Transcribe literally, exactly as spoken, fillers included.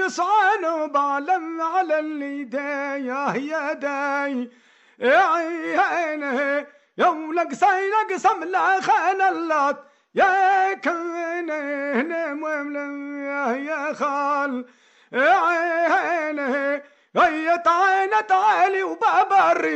يصعن بعلم على اليدين يا يدي عينه يوم لقصي لقسم لا خان اللات يا كنه مملم يا خال عينه هي تعالى تعالي وبابا